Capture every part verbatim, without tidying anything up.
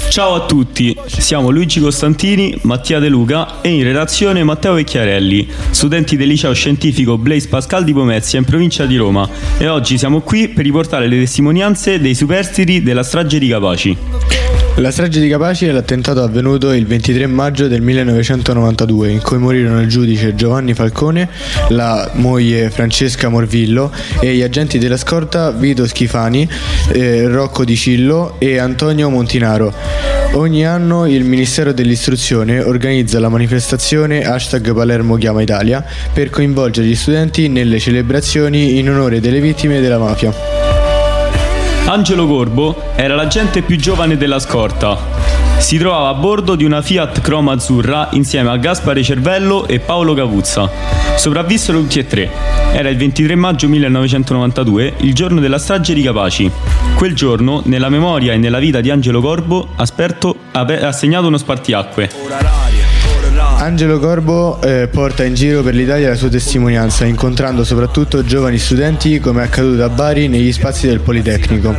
Ciao a tutti, siamo Luigi Costantini, Mattia De Luca e in redazione Matteo Vecchiarelli, studenti del liceo scientifico Blaise Pascal di Pomezia in provincia di Roma, e oggi siamo qui per riportare le testimonianze dei superstiti della strage di Capaci. La strage di Capaci è l'attentato avvenuto il ventitré maggio del millenovecentonovantadue, in cui morirono il giudice Giovanni Falcone, la moglie Francesca Morvillo e gli agenti della scorta Vito Schifani, eh, Rocco Di Cillo e Antonio Montinaro. Ogni anno il Ministero dell'Istruzione organizza la manifestazione hashtag Palermo Chiama Italia per coinvolgere gli studenti nelle celebrazioni in onore delle vittime della mafia. Angelo Corbo era l'agente più giovane della scorta. Si trovava a bordo di una Fiat Croma azzurra insieme a Gaspare Cervello e Paolo Capuzza. Sopravvissero tutti e tre. Era il ventitré maggio millenovecentonovantadue, il giorno della strage di Capaci. Quel giorno, nella memoria e nella vita di Angelo Corbo, Asperto ha segnato uno spartiacque. Angelo Corbo eh, porta in giro per l'Italia la sua testimonianza, incontrando soprattutto giovani studenti, come è accaduto a Bari negli spazi del Politecnico.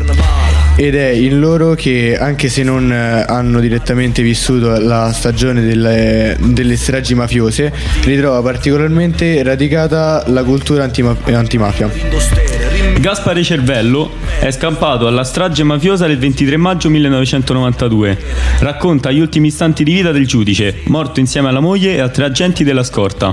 Ed è in loro che, anche se non eh, hanno direttamente vissuto la stagione delle, delle stragi mafiose, ritrova particolarmente radicata la cultura antima- antimafia. Gaspare Cervello è scampato alla strage mafiosa del ventitré maggio millenovecentonovantadue. Racconta gli ultimi istanti di vita del giudice, morto insieme alla moglie e a tre agenti della scorta.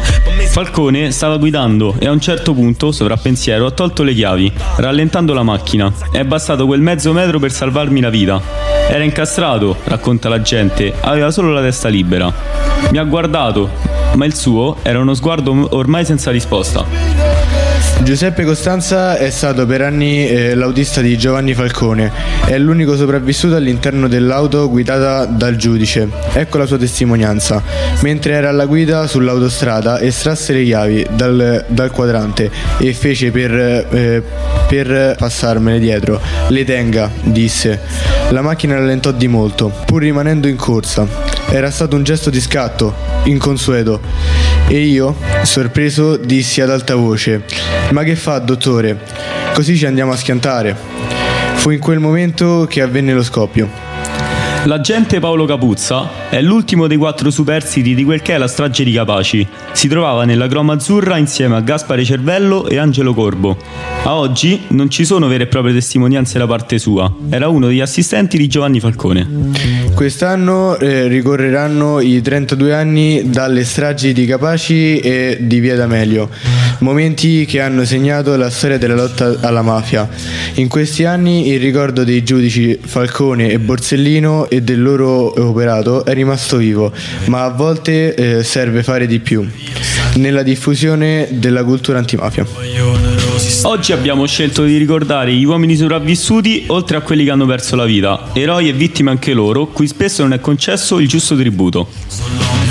Falcone stava guidando e a un certo punto, sovrappensiero, ha tolto le chiavi, rallentando la macchina. È bastato quel mezzo metro per salvarmi la vita. Era incastrato, racconta l'agente, aveva solo la testa libera. Mi ha guardato, ma il suo era uno sguardo ormai senza risposta. Giuseppe Costanza è stato per anni eh, l'autista di Giovanni Falcone. È l'unico sopravvissuto all'interno dell'auto guidata dal giudice. Ecco la sua testimonianza. Mentre era alla guida sull'autostrada, estrasse le chiavi dal, dal quadrante e fece per, eh, per passarmene dietro. Le tenga, disse. La macchina rallentò di molto, pur rimanendo in corsa. Era stato un gesto di scatto, inconsueto. E io, sorpreso, dissi ad alta voce: "Ma che fa, dottore? Così ci andiamo a schiantare." Fu in quel momento che avvenne lo scoppio. L'agente Paolo Capuzza è l'ultimo dei quattro superstiti di quel che è la strage di Capaci. Si trovava nella Croma azzurra insieme a Gaspare Cervello e Angelo Corbo. A oggi non ci sono vere e proprie testimonianze da parte sua. Era uno degli assistenti di Giovanni Falcone. Quest'anno eh, ricorreranno i trentadue anni dalle stragi di Capaci e di Via D'Amelio, momenti che hanno segnato la storia della lotta alla mafia. In questi anni il ricordo dei giudici Falcone e Borsellino e del loro operato è rimasto vivo, ma a volte eh, serve fare di più nella diffusione della cultura antimafia. Oggi abbiamo scelto di ricordare gli uomini sopravvissuti oltre a quelli che hanno perso la vita, eroi e vittime anche loro, cui spesso non è concesso il giusto tributo.